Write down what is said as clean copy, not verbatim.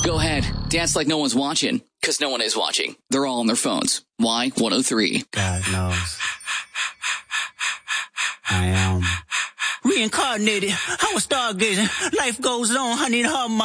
Go ahead. Dance like no one's watching. Because no one is watching. They're all on their phones. Y103. God knows. I am. Reincarnated. I was stargazing. Life goes on. I need her.